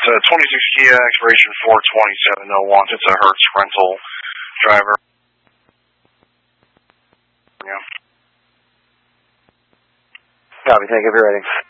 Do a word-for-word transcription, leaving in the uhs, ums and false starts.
a twenty-six Kia, expiration four twenty-seven oh one. It's a Hertz rental driver. Yeah. Copy, thank you for ready.